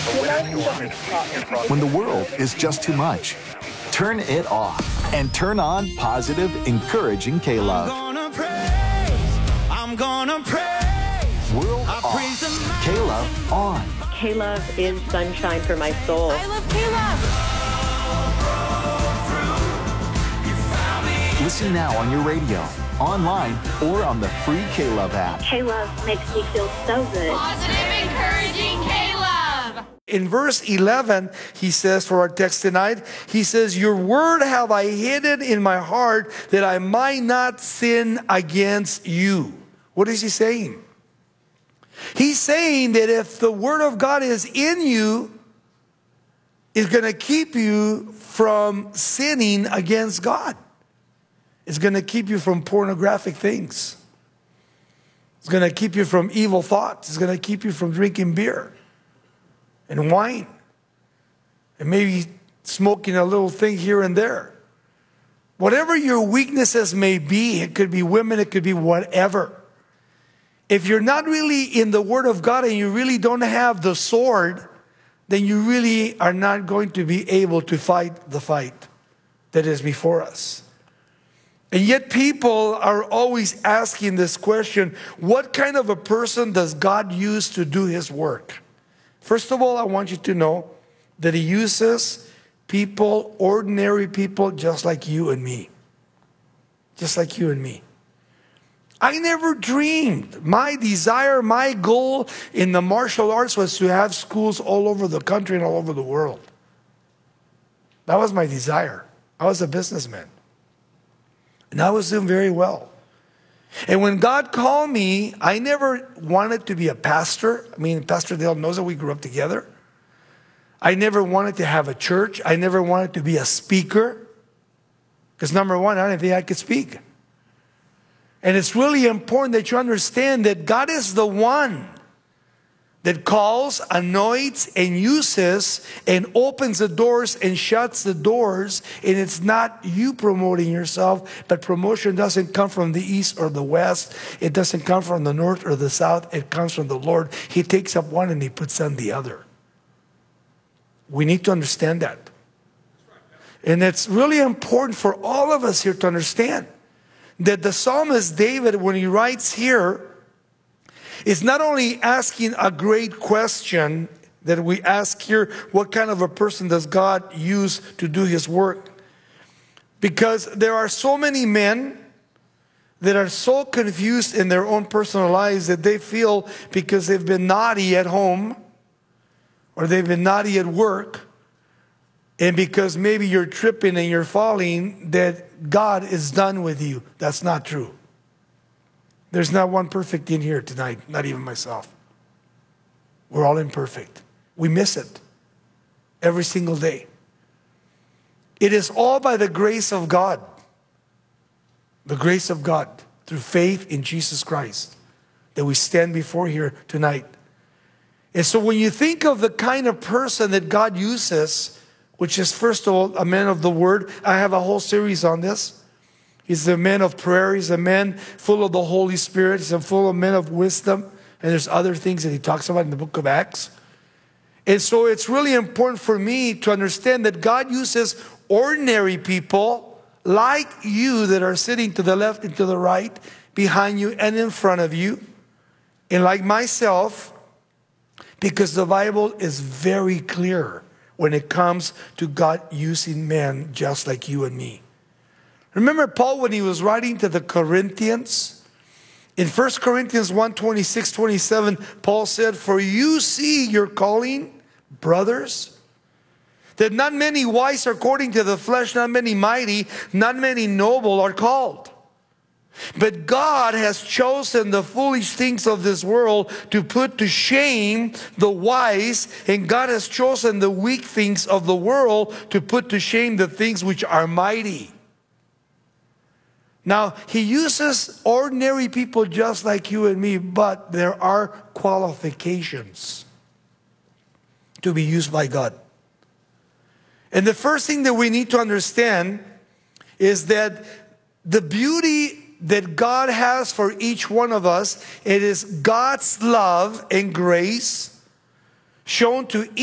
When the world is just too much, turn it off and turn on positive, encouraging K-Love. I'm gonna praise. World off, K-Love on. K-Love is sunshine for my soul. I love K-Love. Listen now on your radio, online, or on the free K-Love app. K-Love makes me feel so good. Positive, encouraging K-Love. In verse 11, he says, for our text tonight, he says, your word have I hidden in my heart that I might not sin against you. What is he saying? He's saying that if the word of God is in you, it's going to keep you from sinning against God. It's going to keep you from pornographic things. It's going to keep you from evil thoughts. It's going to keep you from drinking beer and wine, and maybe smoking a little thing here and there. Whatever your weaknesses may be, it could be women, it could be whatever. If you're not really in the Word of God and you really don't have the sword, then you really are not going to be able to fight the fight that is before us. And yet people are always asking this question, what kind of a person does God use to do His work? First of all, I want you to know that He uses people, ordinary people, just like you and me. Just like you and me. I never dreamed. My desire, my goal in the martial arts was to have schools all over the country and all over the world. That was my desire. I was a businessman. And I was doing very well. And when God called me, I never wanted to be a pastor. I mean, Pastor Dale knows that we grew up together. I never wanted to have a church. I never wanted to be a speaker. Because number one, I didn't think I could speak. And it's really important that you understand that God is the one that calls, anoints, and uses, and opens the doors and shuts the doors. And it's not you promoting yourself, but promotion doesn't come from the east or the west. It doesn't come from the north or the south. It comes from the Lord. He takes up one and He puts on the other. We need to understand that. And it's really important for all of us here to understand that the psalmist David, when he writes here, is not only asking a great question that we ask here, what kind of a person does God use to do His work? Because there are so many men that are so confused in their own personal lives that they feel because they've been naughty at home or they've been naughty at work, and because maybe you're tripping and you're falling, that God is done with you. That's not true. There's not one perfect in here tonight, not even myself. We're all imperfect. We miss it every single day. It is all by the grace of God. The grace of God through faith in Jesus Christ that we stand before here tonight. And so when you think of the kind of person that God uses, which is first of all a man of the Word, I have a whole series on this. He's a man of prayer. He's a man full of the Holy Spirit. He's full of men of wisdom. And there's other things that he talks about in the book of Acts. And so it's really important for me to understand that God uses ordinary people like you that are sitting to the left and to the right, behind you and in front of you. And like myself, because the Bible is very clear when it comes to God using men just like you and me. Remember Paul when he was writing to the Corinthians? In 1 Corinthians 1:26-27, Paul said, for you see your calling, brothers, that not many wise are according to the flesh, not many mighty, not many noble are called. But God has chosen the foolish things of this world to put to shame the wise, and God has chosen the weak things of the world to put to shame the things which are mighty. Now, He uses ordinary people just like you and me, but there are qualifications to be used by God. And the first thing that we need to understand is that the beauty that God has for each one of us, it is God's love and grace shown to